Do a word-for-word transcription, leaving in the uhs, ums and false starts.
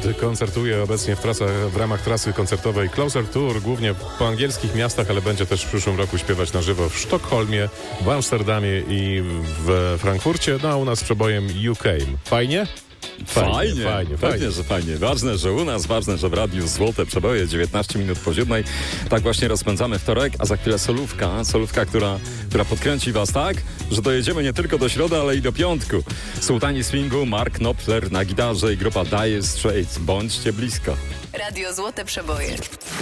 koncertuje obecnie w, trasach, w ramach trasy koncertowej Closer Tour, głównie po angielskich miastach, ale będzie też w przyszłym roku śpiewać na żywo w Sztokholmie, w Amsterdamie i w Frankfurcie, no a u nas z przebojem You Came. Fajnie? Fajnie, fajnie, fajnie, pewnie, fajnie. że fajnie. Ważne, że u nas, ważne, że w radiu Złote Przeboje, dziewiętnaście minut po siódmej. Tak właśnie rozpędzamy wtorek, a za chwilę solówka, solówka, która, która podkręci was tak, że dojedziemy nie tylko do środy, ale i do piątku. Sułtani swingu, Mark Knopfler na gitarze i grupa Dire Straits. Bądźcie blisko. Radio Złote Przeboje.